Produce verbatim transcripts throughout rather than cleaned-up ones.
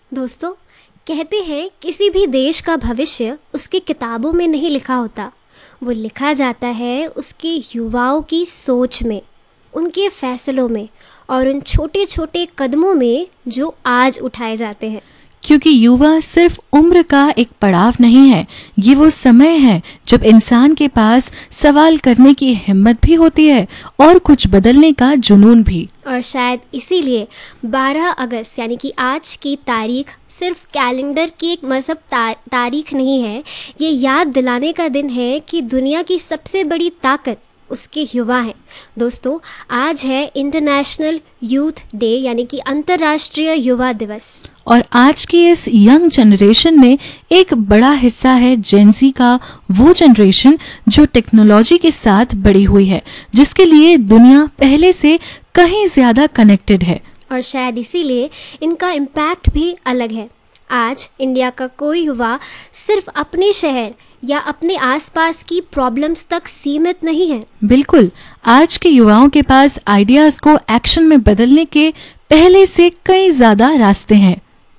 दोस्तों, कहते हैं किसी भी देश का भविष्य उसकी किताबों में नहीं लिखा होता, वो लिखा जाता है उसके युवाओं की सोच में, उनके फैसलों में और उन छोटे छोटे कदमों में जो आज उठाए जाते हैं। क्योंकि युवा सिर्फ उम्र का एक पड़ाव नहीं है, ये वो समय है जब इंसान के पास सवाल करने की हिम्मत भी होती है और कुछ बदलने का जुनून भी। और शायद इसीलिए बारह अगस्त यानी कि आज की तारीख सिर्फ कैलेंडर की एक मजहब ता, तारीख नहीं है, ये याद दिलाने का दिन है कि दुनिया की सबसे बड़ी ताकत उसके युवा हैं। दोस्तों, आज है इंटरनेशनल यूथ डे यानी कि अंतर्राष्ट्रीय युवा दिवस। और आज की इस यंग जनरेशन में एक बड़ा हिस्सा है जेनजी का, वो जनरेशन जो टेक्नोलॉजी के साथ बड़ी हुई है, जिसके लिए दुनिया पहले से कहीं ज्यादा कनेक्टेड है। और शायद इसीलिए इनका इम्पैक्ट भी अलग है। आज इंडिया का कोई युवा सिर्फ अपने शहर या अपने आसपास की प्रॉब्लम्स तक सीमित नहीं है। बिल्कुल, आज के युवाओं के पास आइडियाज को एक्शन में बदलने के पहले से कई ज्यादा रास्ते हैं,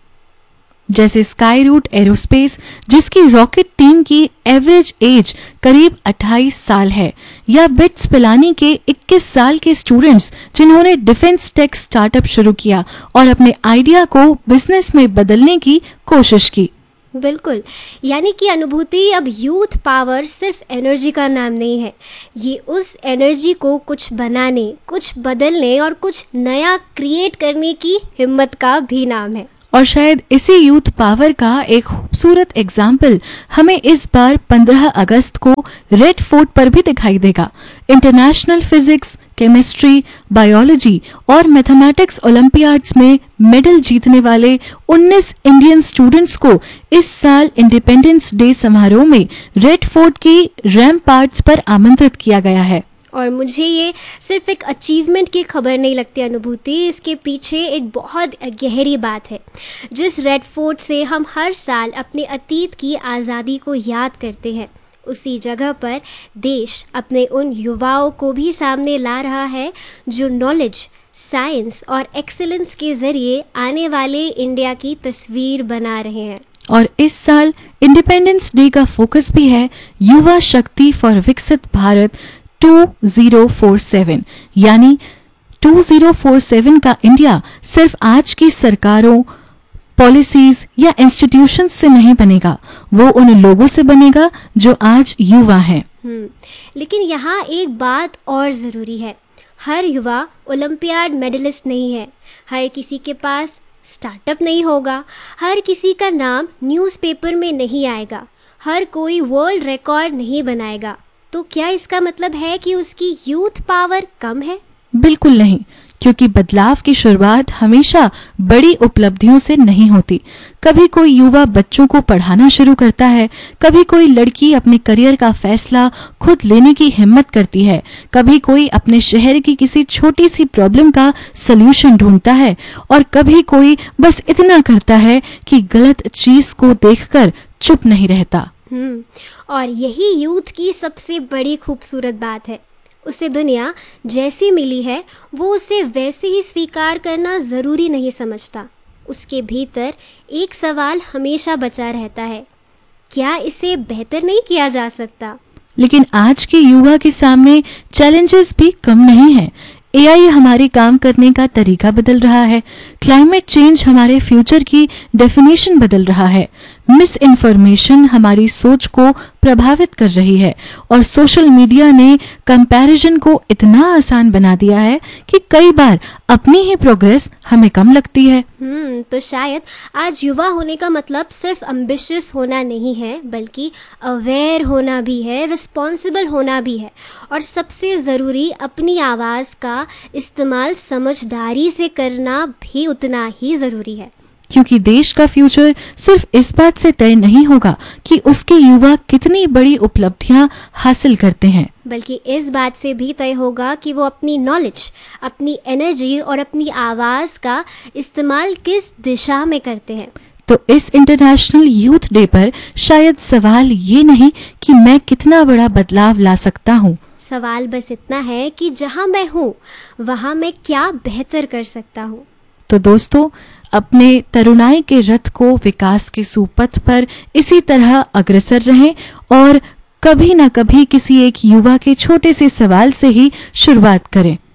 जैसे स्काई रूट एरोस्पेस, जिसकी रॉकेट टीम की एवरेज एज करीब अट्ठाईस साल है, या बिट्स पिलानी के इक्कीस साल के स्टूडेंट्स जिन्होंने डिफेंस टेक स्टार्टअप शुरू किया और अपने आइडिया को बिजनेस में बदलने की कोशिश की। बिल्कुल, यानी कि अनुभूति अब यूथ पावर सिर्फ एनर्जी का नाम नहीं है, ये उस एनर्जी को कुछ बनाने, कुछ बदलने और कुछ नया क्रिएट करने की हिम्मत का भी नाम है। और शायद इसी यूथ पावर का एक खूबसूरत एग्जाम्पल हमें इस बार पंद्रह अगस्त को रेड फोर्ट पर भी दिखाई देगा। इंटरनेशनल फिजिक्स, केमिस्ट्री, बायोलॉजी और मैथमेटिक्स ओलंपियाड्स में मेडल जीतने वाले उन्नीस इंडियन स्टूडेंट्स को इस साल इंडिपेंडेंस डे समारोह में रेड फोर्ट की रैम्पार्ट्स पर आमंत्रित किया गया है। और मुझे ये सिर्फ एक अचीवमेंट की खबर नहीं लगती अनुभूति, इसके पीछे एक बहुत गहरी बात है। जिस रेड फोर्ट से हम हर साल अपने अतीत की आज़ादी को याद करते हैं, उसी जगह पर देश अपने उन युवाओं को भी सामने ला रहा है जो नॉलेज, साइंस और एक्सीलेंस के जरिए आने वाले इंडिया की तस्वीर बना रहे हैं। और इस साल इंडिपेंडेंस डे का फोकस भी है युवा शक्ति फॉर विकसित भारत दो हज़ार सैंतालीस, यानी दो हज़ार सैंतालीस का इंडिया सिर्फ आज की सरकारों, पॉलिसीज या इंस्टीट्यूशंस से नहीं बनेगा, वो उन लोगों से बनेगा जो आज युवा हैं। हम्म, लेकिन यहाँ एक बात और ज़रूरी है, हर युवा ओलंपियाड मेडलिस्ट नहीं है, हर किसी के पास स्टार्टअप नहीं होगा, हर किसी का नाम न्यूज़पेपर में नहीं आएगा, हर कोई वर्ल्ड रिकॉर्ड नहीं बनाएगा। तो क्या इसका मतलब है कि उसकी यूथ पावर कम है? बिल्कुल नहीं, क्योंकि बदलाव की शुरुआत हमेशा बड़ी उपलब्धियों से नहीं होती। कभी कोई युवा बच्चों को पढ़ाना शुरू करता है, कभी कोई लड़की अपने करियर का फैसला खुद लेने की हिम्मत करती है, कभी कोई अपने शहर की किसी छोटी सी प्रॉब्लम का सलूशन ढूंढता है, और कभी कोई बस इतना करता है कि गलत चीज को देखकर चुप नहीं रहता। हम्म, और यही यूथ की सबसे बड़ी खूबसूरत बात है। उसे दुनिया जैसी मिली है वो उसे वैसे ही स्वीकार करना ज़रूरी नहीं समझता। उसके भीतर एक सवाल हमेशा बचा रहता है, क्या इसे बेहतर नहीं किया जा सकता? लेकिन आज के युवा के सामने चैलेंजेस भी कम नहीं है। एआई हमारे काम करने का तरीका बदल रहा है, क्लाइमेट चेंज हमारे फ्यूचर की डेफिनेशन बदल रहा है, मिस इन्फॉर्मेशन हमारी सोच को प्रभावित कर रही है, और सोशल मीडिया ने कंपैरिजन को इतना आसान बना दिया है कि कई बार अपनी ही प्रोग्रेस हमें कम लगती है। हम्म तो शायद आज युवा होने का मतलब सिर्फ एम्बिशियस होना नहीं है, बल्कि अवेयर होना भी है, रिस्पॉन्सिबल होना भी है, और सबसे ज़रूरी अपनी आवाज़ का इस्तेमाल समझदारी से करना भी उतना ही ज़रूरी है। क्योंकि देश का फ्यूचर सिर्फ इस बात से तय नहीं होगा कि उसके युवा कितनी बड़ी उपलब्धियां हासिल करते हैं, बल्कि इस बात से भी तय होगा कि वो अपनी नॉलेज, अपनी एनर्जी और अपनी आवाज़ का इस्तेमाल किस दिशा में करते हैं। तो इस इंटरनेशनल यूथ डे पर शायद सवाल ये नहीं कि मैं कितना बड़ा बदलाव ला सकता हूँ, सवाल बस इतना है कि जहाँ मैं हूँ वहाँ मैं क्या बेहतर कर सकता हूँ। तो दोस्तों, अपने तरुणाई के रथ को विकास के सुपथ पर इसी तरह अग्रसर रहें और कभी ना कभी किसी एक युवा के छोटे से सवाल से ही शुरुआत करें।